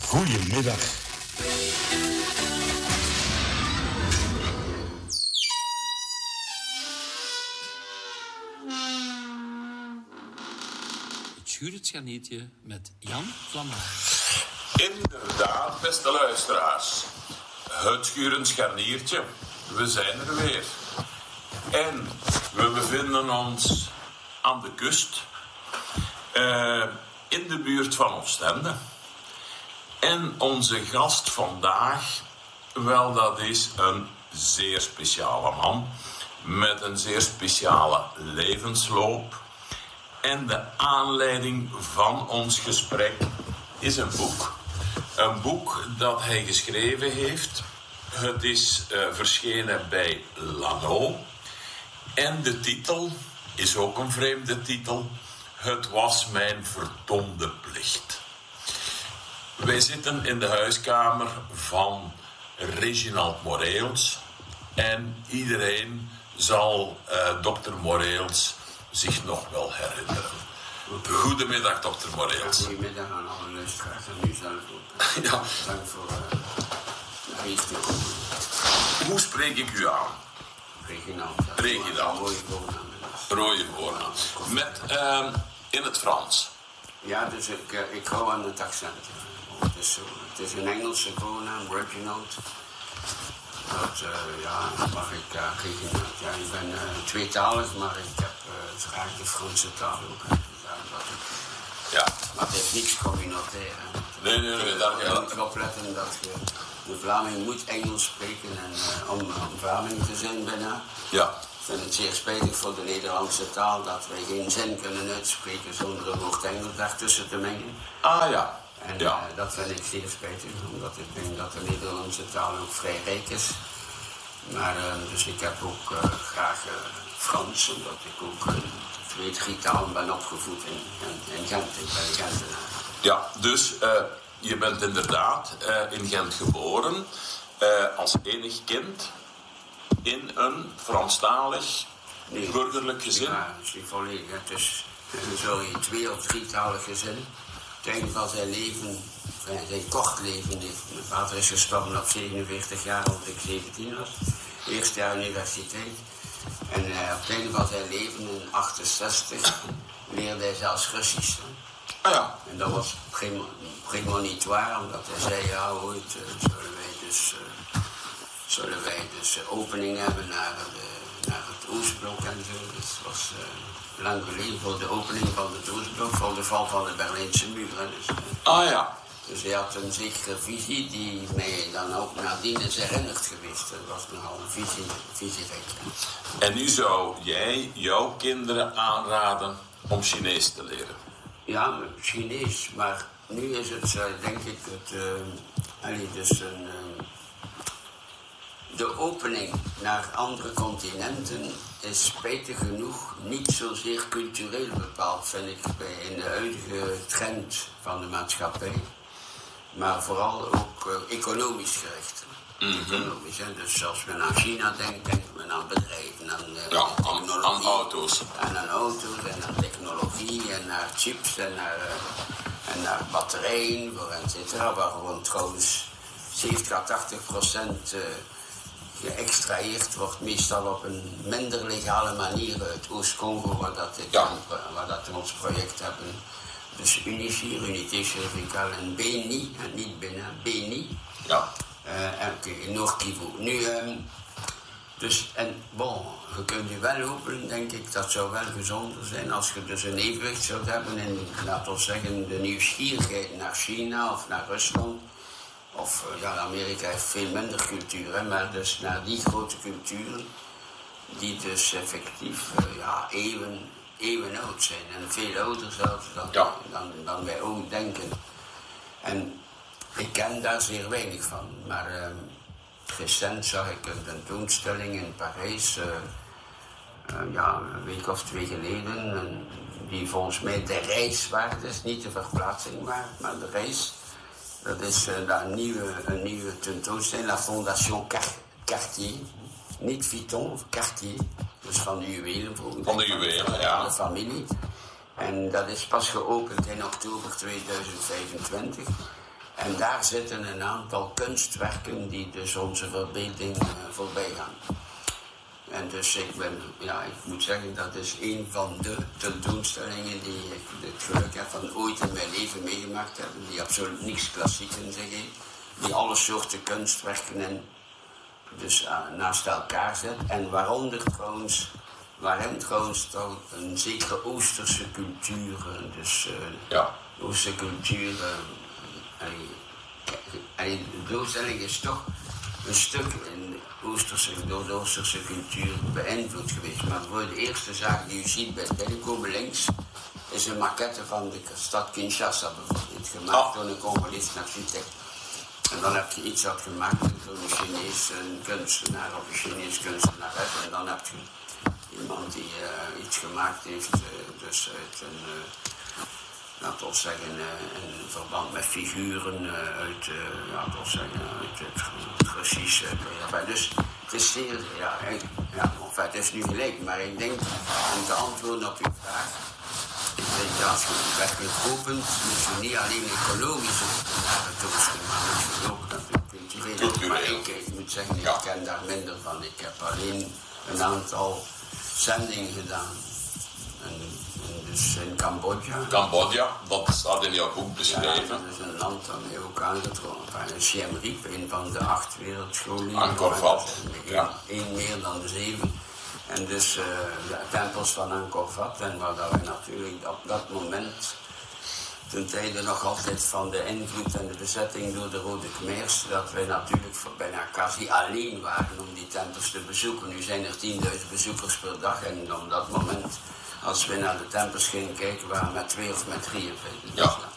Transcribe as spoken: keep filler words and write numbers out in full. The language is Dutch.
Goedemiddag. Het Schuurd Scharniertje met Jan Vlamaar. Inderdaad, beste luisteraars. Het Schurend Scharniertje. We zijn er weer. En we bevinden ons aan de kust. Uh, in de buurt van Oostende. En onze gast vandaag, wel, dat is een zeer speciale man. Met een zeer speciale levensloop. En de aanleiding van ons gesprek is een boek. Een boek dat hij geschreven heeft. Het is uh, verschenen bij Lano. En de titel is ook een vreemde titel. Het was mijn verdomde plicht. Wij zitten in de huiskamer van Reginald Moreels. En iedereen zal uh, dokter Moreels zich nog wel herinneren. Goedemiddag, dokter Moreels. Goedemiddag aan alle luisteraars en u zelf ook. Ja. Dank voor uh, naar hier te komen. Hoe spreek ik u aan? Reginald. Reginald. Rode voornaam. Rode voornaam. Met, uh, in het Frans. Ja, dus ik, uh, ik hou aan het accent. Het is, zo, het is een Engelse voornaam, Reginald. Dat, uh, ja, mag ik uh, Reginald. Ja, ik ben uh, tweetalig, maar ik heb uh, graag de Franse taal ook. Uh, dat ik, ja. Maar het is niks communautair. Nee, nee, nee. Daar moet ik erop letten dat je, de Vlaming moet Engels spreken en uh, om, om Vlaming te zijn bijna. Ja. Ik vind het zeer spijtig voor de Nederlandse taal dat wij geen zin kunnen uitspreken zonder een woord Engels daartussen te mengen. Ah ja. En ja. uh, dat vind ik zeer spijtig, omdat ik denk dat de Nederlandse taal ook vrij rijk is. Maar uh, dus ik heb ook uh, graag uh, Frans, omdat ik ook uh, twee, drie talen ben opgevoed in, in, in Gent. Ik ben Gentenaar. Ja, dus uh, je bent inderdaad uh, in Gent geboren uh, als enig kind in een Franstalig nee, burgerlijk gezin. Ja, dat is niet volledig. Het is een sorry, twee- of drietalig gezin. Het einde van zijn leven, zijn kort leven, mijn vader is gestorven op zevenenveertig jaar, omdat ik zeventien was. Eerste jaar universiteit. En uh, op het einde van zijn leven, in achtenzestig, leerde hij zelfs Russisch. Ah ja. En dat was premonitoire, omdat hij zei, ja, ooit uh, zullen wij dus, uh, zullen wij dus uh, opening hebben naar, de, naar het Oostblok en zo. Dus het was uh, lang geleden voor de opening van het Oostblok, voor de val van de Berlijnse muur. Hè, dus, uh, ah ja. Dus hij had een zekere visie die mij dan ook nadien is herinnerd geweest. Dat was nogal een visie, visierijk. En nu zou jij jouw kinderen aanraden om Chinees te leren? Ja, Chinees, maar nu is het, uh, denk ik, het, uh, allee, dus een, uh, de opening naar andere continenten is spijtig genoeg niet zozeer cultureel bepaald, vind ik, bij, in de huidige trend van de maatschappij. Maar vooral ook uh, economisch gericht. Mm-hmm. Economisch, hè? Dus als we naar China denken, denken we aan bedrijven, aan, uh, ja, aan, aan auto's. En aan auto's en aan technologie en naar chips en naar, uh, en naar batterijen voor et cetera. Waar gewoon trouwens zeventig à tachtig procent uh, geëxtraheerd wordt, meestal op een minder legale manier uit Oost-Congo, waar, dat dit, ja. waar dat we ons project hebben. Dus Unici, Unité Chirurgicale en Beni, en niet binnen, Beni. Ja. Uh, en oké, okay, in Noord-Kivu. Nu, um, dus, en bon, je kunt je wel openen, denk ik, dat zou wel gezonder zijn als je dus een evenwicht zou hebben in, laten we zeggen, de nieuwsgierigheid naar China of naar Rusland. Of, uh, ja, Amerika heeft veel minder cultuur, hè, maar dus naar die grote culturen, die dus effectief, uh, ja, eeuwen... eeuwen oud zijn en veel ouder zelfs dan, ja. dan, dan wij ook denken. En ik ken daar zeer weinig van, maar uh, recent zag ik een tentoonstelling in Parijs, uh, uh, ja, een week of twee geleden, en die volgens mij de reis waard is, niet de verplaatsing waard, maar de reis. Dat is uh, een, nieuwe, een nieuwe tentoonstelling, La Fondation Cartier, niet Vuitton, Cartier. Dus van de juwelen. Van de juwelen, ja. Van de familie. En dat is pas geopend in oktober tweeduizend vijfentwintig. En daar zitten een aantal kunstwerken die dus onze verbeelding uh, voorbij gaan. En dus ik ben, ja, ik moet zeggen, dat is een van de tentoonstellingen die ik het geluk heb van ooit in mijn leven meegemaakt te hebben, die absoluut niks klassiek in zich heeft, die alle soorten kunstwerken in, dus uh, naast elkaar zet. En waaronder trouwens, waarin trouwens toch een zekere Oosterse cultuur, dus uh, ja. Oosterse cultuur, uh, en, en de doelstelling is toch een stuk in Oosterse, door de Oosterse cultuur beïnvloed geweest. Maar voor de eerste zaak die u ziet bij het binnenkomen links, is een maquette van de stad Kinshasa bijvoorbeeld, gemaakt oh. door een Congolese architect. En dan heb je iets dat gemaakt is door een Chinese kunstenaar of een Chinese kunstenares. En dan heb je iemand die uh, iets gemaakt heeft, uh, dus uit een, uh, laten we zeggen, uh, in verband met figuren uh, uit, uh, laten we zeggen, uit het, het Russische. Uh, dus het is zeer, ja, ja enfin, het is nu gelijk, maar ik denk, om te antwoorden op uw vraag, ik denk dat als je werkelijk opent, moet je niet alleen ecologische naar het toeschrijven, maar moet je ook natuurlijk cultureel. Maar ik, ik moet zeggen, ik ken daar minder van. Ik heb alleen een aantal zendingen gedaan. En, en dus in Cambodja. Cambodja, dat staat in jouw boek beschreven. Ja, dat is een land dat mij ook aangetrokken. Enfin, Siem Reap, een van de acht wereldscholieren. Angkor Wat. Ja. Eén meer dan de zeven. En dus uh, de tempels van Angkor Wat. En waar dat we natuurlijk op dat moment, ten tijde nog altijd van de invloed en de bezetting door de Rode Khmers, dat wij natuurlijk voor bijna quasi alleen waren om die tempels te bezoeken. Nu zijn er tienduizend bezoekers per dag en op dat moment, als we naar de tempels gingen kijken, waren we met twee of met drie. Dus ja.